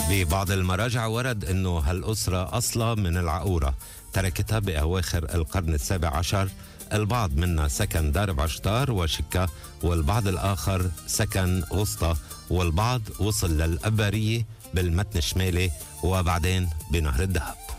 ببعض المراجع ورد أنه هالأسرة أصلا من العقورة، تركتها بأواخر القرن السابع عشر. البعض منا سكن دار بعشتار وشكا، والبعض الآخر سكن وسطى، والبعض وصل للأبارية بالمتن الشمالي وبعدين بنهر الدهب.